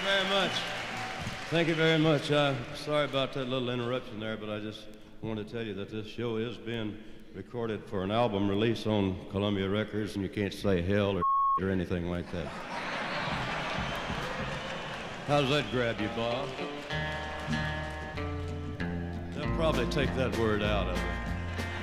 very much. Thank you very much. Sorry about that little interruption there, but I just wanted to tell you that this show is being recorded for an album release on Columbia Records, and you can't say hell or anything like that. How does that grab you, Bob? They'll probably take that word out of it.